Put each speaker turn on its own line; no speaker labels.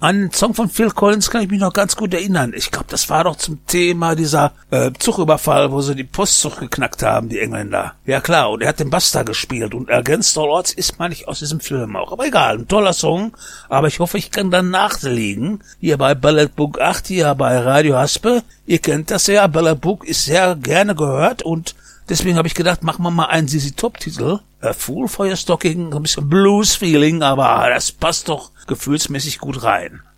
An den Song von Phil Collins kann ich mich noch ganz gut erinnern. Ich glaube, das war doch zum Thema dieser Zugüberfall, wo sie die Postzug geknackt haben, die Engländer. Ja klar, und er hat den Buster gespielt und Against All Odds ist, meine ich, aus diesem Film auch. Aber egal, ein toller Song, aber ich hoffe, ich kann dann nachlegen. Hier bei Ballad Book 8, hier bei Radio Haspe. Ihr kennt das ja, Ballad Book ist sehr gerne gehört und deswegen habe ich gedacht, machen wir mal einen ZZ Top-Titel. A Fool for Your Stocking, ein bisschen Blues-Feeling, aber das passt doch gefühlsmäßig gut rein.